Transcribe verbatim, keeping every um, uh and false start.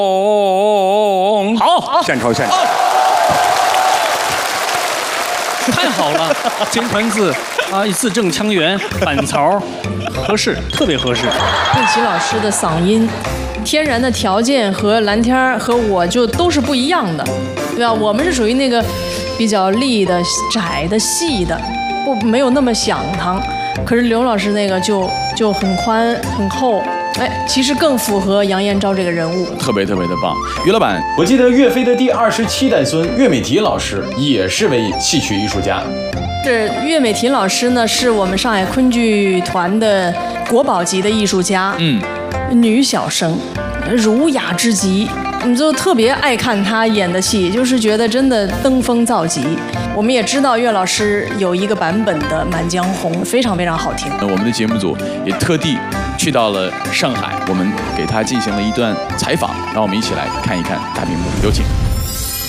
好， 献丑献丑。 太好了，金盆子啊，字正腔圆，板槽合适，特别合适。 佩奇老师的嗓音，天然的条件和蓝天儿和我就都是不一样的，对吧？我们是属于那个比较利的、窄的、细的，不没有那么响堂。可是刘老师那个就就很宽很厚。哎，其实更符合杨延昭这个人物， 特别特别的棒。于老板，我记得岳飞的第二十七代孙岳美缇老师也是位戏曲艺术家。 这岳美缇老师呢，是我们上海昆剧团的国宝级的艺术家，嗯，女小生，儒雅之极，我们就特别爱看她演的戏，就是觉得真的登峰造极。我们也知道岳老师有一个版本的《满江红》，非常非常好听。 我们的节目组也特地去到了上海，我们给他进行了一段采访，让我们一起来看一看大屏幕，有请。